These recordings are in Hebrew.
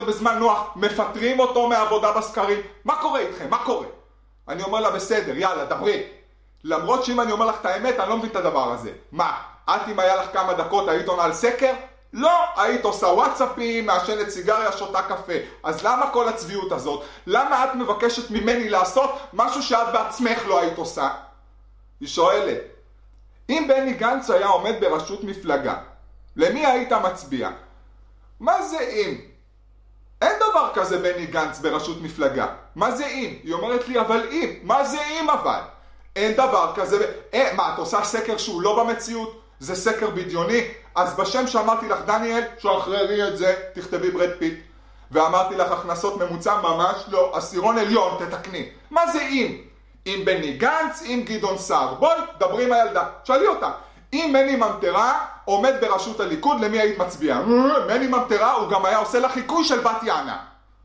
בזמן נוח, מפטרים אותו מהעבודה בסקרים. מה קורה איתכם? מה קורה? אני אומר לה בסדר, יאללה, דברי. למרות שאם אני אומר לך את האמת, אני לא מבין את הדבר הזה. מה? את אם היה לך כמה דקות היית עונה על סקר? לא, היית עושה וואטסאפים, מעשנת סיגריה, שותה קפה. אז למה כל הצביעות הזאת? למה את מבקשת ממני לעשות משהו שאת בעצמך לא היית עושה? היא שואלת, אם בני גנץ היה עומד בראשות מפלגה, למי היית מצביע? מה זה אם? אין דבר כזה בני גנץ בראשות מפלגה. מה זה אם? היא אומרת לי, אבל אם. מה זה אם אבל? אין דבר כזה. מה, את עושה סקר שהוא לא במציאות? זה סקר בדיוני? אז בשם שאמרתי לך, דניאל, שחררי את זה, תכתבי ברד פיט. ואמרתי לך, הכנסות ממוצע ממש לא. עשירון עליון, תתקני. מה זה אם? אם בני גנץ, אם גדעון סער. בואי, דברי עם הילדה. שאלי אותה. אם מני ממטרה עומד בראשות הליכוד, למי היית מצביעה? מני ממטרה הוא גם היה עושה לה חיקוי של בת יענה.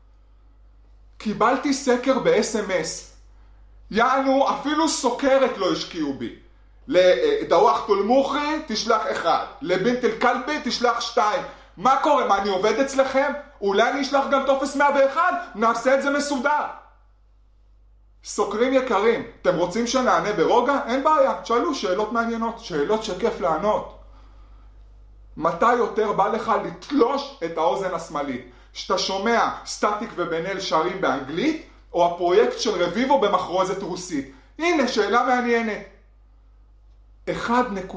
קיבלתי סקר ב-SMS. יענו, אפילו סוקרת לא השקיעו בי. לדווח תולמוכי תשלח 1, לבינט אל קלבי תשלח 2. מה קורה? מה, אני עובד אצלכם? אולי אני אשלח גם טופס 101? נעשה את זה מסודר. סוקרים יקרים, אתם רוצים שנענה ברוגע? אין בעיה, תשאלו שאלות מעניינות, שאלות שכיף לענות. מתי יותר בא לך לתלוש את האוזן השמאלית? שאתה שומע סטטיק ובן אל שרים באנגלית, או הפרויקט של רביבו במחרוזת רוסית? הנה, שאלה מעניינת. 1.3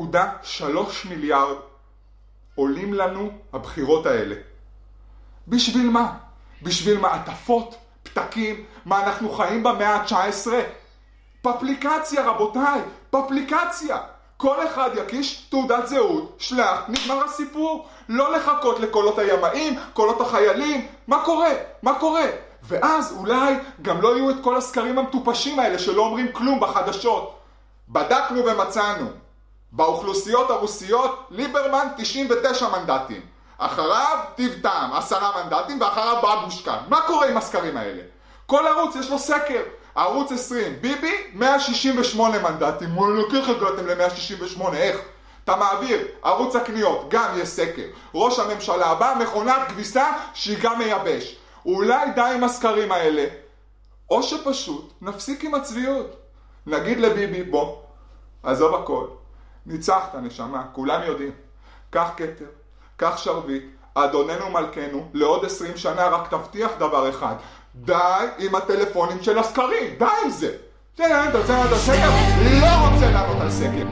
מיליארד עולים לנו הבחירות האלה. בשביל מה? בשביל מעטפות? פתקים? מה, אנחנו חיים במאה ה-19? פפליקציה, רבותיי, פפליקציה. כל אחד יקיש תעודת זהות, שלח, נגמר הסיפור. לא לחכות לקולות הימאים, קולות החיילים. מה קורה? מה קורה? ואז אולי גם לא יהיו את כל הסקרים המטופשים האלה שלא אומרים כלום בחדשות. בדקנו ומצאנו. באוכלוסיות הרוסיות, ליברמן 99 מנדטים. אחריו טיבטם 10 מנדטים, ואחריו בבושקן. מה קורה עם הסקרים האלה? כל ערוץ יש לו סקר. ערוץ 20, ביבי 168 מנדטים. איך הגעתם ל-168? איך? אתה מעביר, ערוץ הקניות, גם יש סקר. ראש הממשלה הבא, מכונת כביסה שהיא גם מייבש. אולי די עם הסקרים האלה, או שפשוט נפסיק עם הצביעות. נגיד לביבי, בוא, עזוב הכל, ניצחת נשמה, כולם יודעים. קח כתר, קח שרביט, אדוננו מלכנו, לעוד 20 שנה רק תבטיח דבר אחד. די עם הטלפונים של הסקרים, די עם זה. אתה רוצה לענות על סקר? לא רוצה לענות על סקר.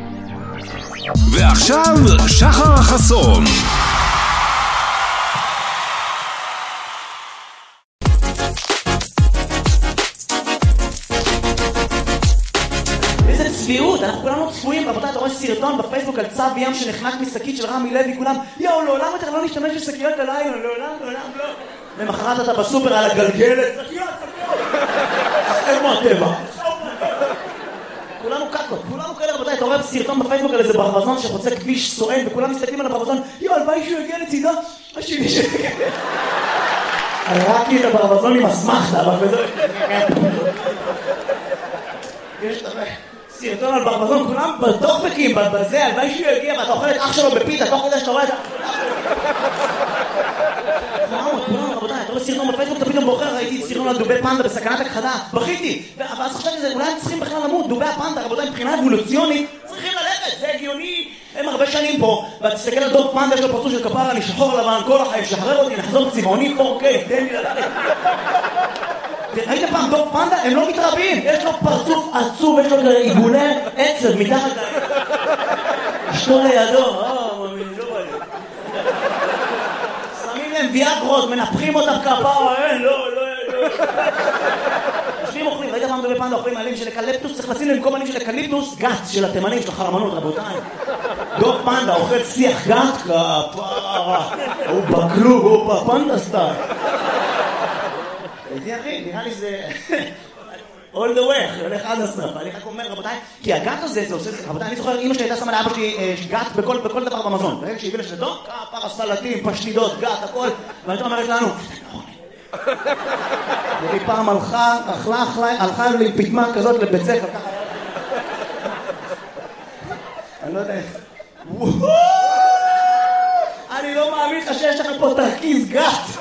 ועכשיו, שחר חסון. צביעות, אנחנו כולנו צפויים, רבותיי, אתה רואה סרטון בפייסבוק על צו ים שנחנק משקית של רמי לוי, כולם, יאו, לעולם אתה לא נשתמש בשקיות הלילה, לעולם לא. למחרת אתה בסופר על הגלגלת, שקיות. איפה הטבע? כולנו קקות, כולנו כאלה, רבותיי, אתה רואה סרטון בפייסבוק על איזה ברווזון שחוצה כביש סואן, וכולם מסתכלים על הברווזון, יאו, הלוואי שהוא יגיע לצידה, השני שיגיע. ראיתי את הברווזון עם אסמכתה, אבל בזה... יש דבר... סרטון על ברווזון, כולם בטוקבקים, בזה, הלוואי שהוא יגיע, ואתה אוכל את אח שלו בפיתה, תוך כדי שאתה רואה את ה... כולם, רבותיי, אתה רואה סרטון בפייסבוק, אתה פתאום בוחר, ראיתי סרטון על דובי פנדה בסכנת הכחדה, בכיתי, ואז חשבתי שזה, אולי הם צריכים בכלל למות, דובי הפנדה, רבותיי, מבחינה אבולוציונית, צריכים ללכת, זה הגיוני, הם הרבה שנים פה, ואתה תסתכל על דוב פנדה, יש לו פרצוף של כפרה, אני שחור לבן, כל החיים, שחרר אותי, נחזור צבעוני 4K, תן לי ללכת. ראית פעם דוב פנדה? הם לא מתרבים, יש לו פרצוף עצוב, יש לו עיגולי עצב מתחת אשתו לידו, לא בא לי. שמים להם ויאגרות, מנפחים אותם כפרה, לא. יושבים אוכלים, ראית פעם דובי פנדה אוכלים עלים של אקליפטוס, צריך לשים להם כל עלים של אקליפטוס, גת של התימנים, של החרמנות, רבותיי. דוב פנדה אוכל שיח גת, כפרה, הוא בכלוב, הוא בפנדה סטייל. זה אחי, נראה לי זה... all the way, הולך עד הסוף. אני רק אומר, רבותיי, כי הגת הזה, זה עושה... רבותיי, אני זוכר, אמא שלי הייתה שמה לאבא שלי גת בכל דבר במזון. ברגע שהביא לשדות, כפרה, סלטים, פשטידות, גת, הכל. ואני אומרת לנו, והיא פעם הלכה לי פתמה כזאת לבית ספר, ככה... אני לא יודע... אני לא מאמין לך שיש לך פה תרכיז גת.